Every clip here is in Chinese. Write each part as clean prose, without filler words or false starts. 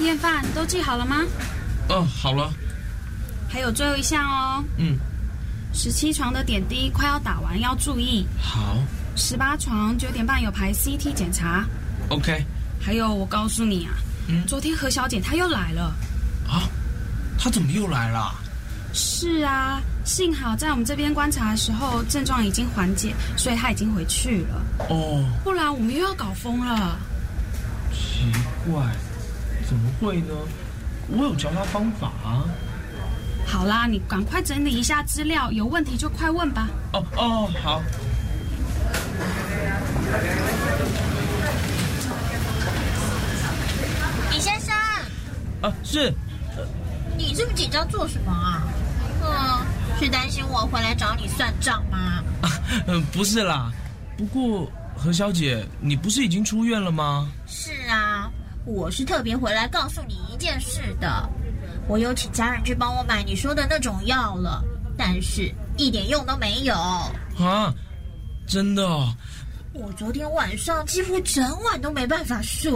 验饭都记好了吗？ 好了。 还有最后一项哦。17床的点滴快要打完，要注意。 好。 18床9点半有排 CT 检查。 OK。 还有，我告诉你啊，昨天何小姐她又来了。 啊？她怎么又来了？ 是啊，幸好在我们这边观察的时候症状已经缓解，所以她已经回去了。不然我们又要搞疯了。 奇怪，怎么会呢？我有教她方法啊。 好啦，你赶快整理一下资料，有问题就快问吧。 好。 李先生。 是。 你这么紧张做什么啊？是担心我回来找你算账吗？ 不是啦。不过何小姐，你不是已经出院了吗？ 是啊，我是特别回来告诉你一件事的。我有请家人去帮我买你说的那种药了，但是一点用都没有。 啊？真的哦？ 我昨天晚上几乎整晚都没办法睡。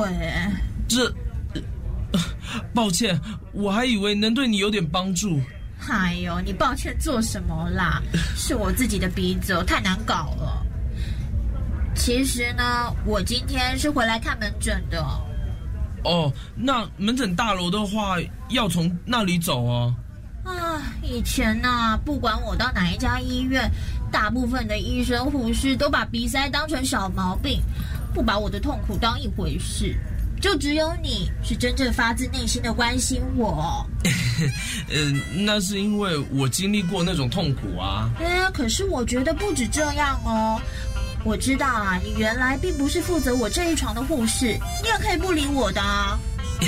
抱歉，我还以为能对你有点帮助。 哎呦，你抱歉做什么啦？是我自己的鼻子太难搞了。其实呢，我今天是回来看门诊的。 那门诊大楼的话，要从那里走哦。 以前呢，不管我到哪一家医院，大部分的医生护士都把鼻塞当成小毛病，不把我的痛苦当一回事。就只有你是真正发自内心的关心我。 那是因为我经历过那种痛苦啊。 可是我觉得不止这样哦。我知道啊，你原来并不是负责我这一床的护士，你也可以不理我的啊。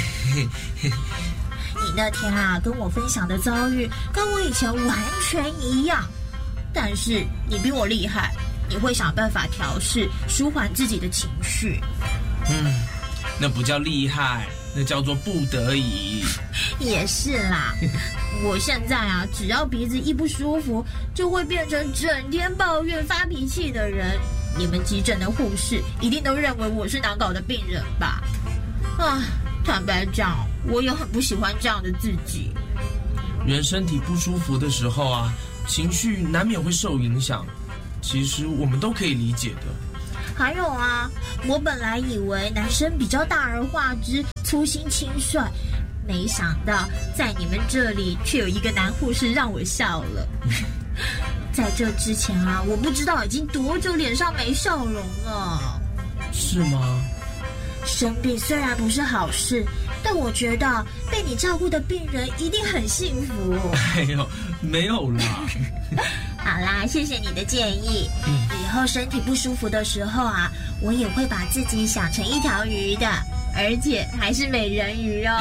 你那天啊跟我分享的遭遇跟我以前完全一样，但是你比我厉害，你会想办法调试舒缓自己的情绪。 那不叫厉害，那叫做不得已。 也是啦。我现在啊只要鼻子一不舒服，就会变成整天抱怨发脾气的人。你们急诊的护士一定都认为我是难搞的病人吧？坦白讲，我也很不喜欢这样的自己。 人身体不舒服的时候啊，情绪难免会受影响，其实我们都可以理解的。 还有啊，我本来以为男生比较大而化之、粗心轻率，没想到在你们这里却有一个男护士让我笑了。在这之前啊，我不知道已经多久脸上没笑容了。 是吗？ 生病虽然不是好事，但我觉得被你照顾的病人一定很幸福。 没有啦。 好啦，谢谢你的建议。以后身体不舒服的时候啊，我也会把自己想成一条鱼的，而且还是美人鱼哦。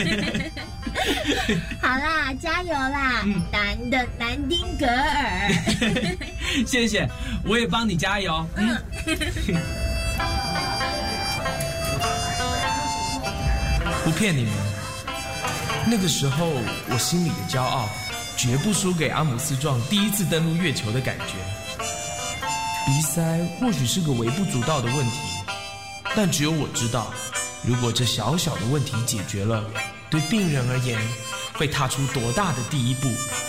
好啦，加油啦，男的南丁格尔。 谢谢，我也帮你加油。不骗你们，那个时候我心里的骄傲绝不输给阿姆斯壮第一次登陆月球的感觉。鼻塞或许是个微不足道的问题，但只有我知道，如果这小小的问题解决了，对病人而言会踏出多大的第一步。